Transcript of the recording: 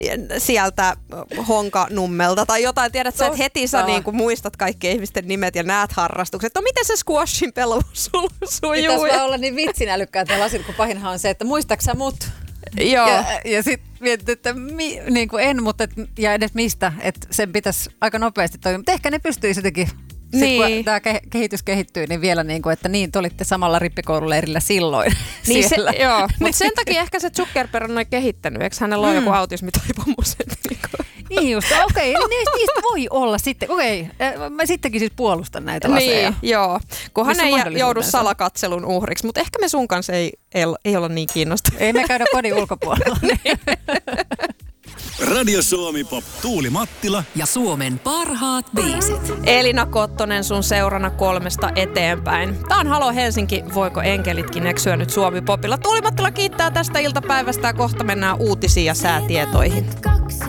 sieltä Honkanummelta tai jotain. Tiedät sä, että heti sä niin kuin muistat kaikki ihmisten nimet ja näet harrastukset. No miten se squashin pelu sujuu? Pitäisi vaan olla niin vitsinälykkäät ne lasit, kun pahinhan on se, että muistaaks sä mut? Joo. Ja sitten mietit, että niin kuin en, mutta ja edes mistä, että sen pitäisi aika nopeasti toimia. Mutta ehkä ne pystyisi jotenkin, niin. Kun tämä kehitys kehittyy, niin vielä niin kuin, että niin, te olitte samalla rippikoululeirillä silloin niin siellä. Joo, mutta sen takia ehkä se Zuckerberg on noin kehittänyt, eikö hänellä ole joku autismitaipumus? Niin just, okei, niistä voi olla sitten, mä sittenkin siis puolustan näitä laseja. Niin, joo, kun hän ei joudu salakatselun uhriksi, mutta ehkä me sun kanssa ei olla niin kiinnostavia. Ei me käydä kodin ulkopuolella. Radio Suomi Pop, Tuuli Mattila ja Suomen parhaat biisit. Elina Kottonen sun seurana 3 eteenpäin. Tää on Halo Helsinki, voiko enkelitkin eksyä nyt Suomi Popilla. Tuuli Mattila kiittää tästä iltapäivästä ja kohta mennään uutisiin ja säätietoihin.